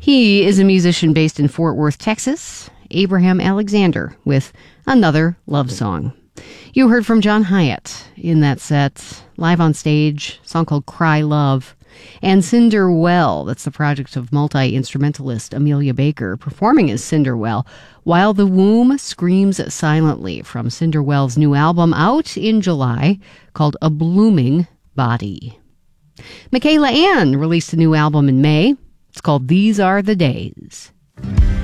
He is a musician based in Fort Worth, Texas, Abraham Alexander, with another love song. You heard from John Hiatt in that set, live on stage, a song called Cry Love. And Cinderwell, that's the project of multi-instrumentalist Amelia Baker, performing as Cinderwell, While the Womb Screams Silently, from Cinderwell's new album out in July called A Blooming Body. Michaela Anne released a new album in May. It's called These Are the Days.